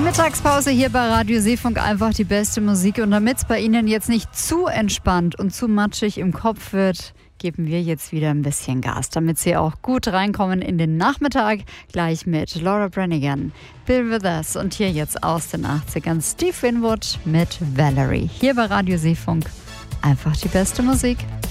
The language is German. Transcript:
Mittagspause hier bei Radio Seefunk, einfach die beste Musik. Und damit es bei Ihnen jetzt nicht zu entspannt und zu matschig im Kopf wird, geben wir jetzt wieder ein bisschen Gas, damit Sie auch gut reinkommen in den Nachmittag. Gleich mit Laura Branigan, Bill Withers und hier jetzt aus den 80ern Steve Winwood mit Valerie. Hier bei Radio Seefunk, einfach die beste Musik.